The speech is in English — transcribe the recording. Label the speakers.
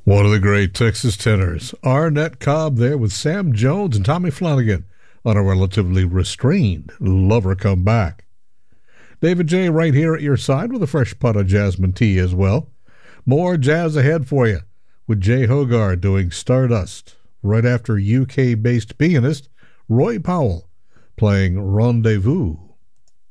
Speaker 1: One of the great Texas tenors, Arnett Cobb, there with Sam Jones and Tommy Flanagan on a relatively restrained Lover Come Back. David J. right here at your side with a fresh pot of jasmine tea as well. More jazz ahead for you with Jay Hogarth doing Stardust right after UK-based pianist Roy Powell playing Rendezvous.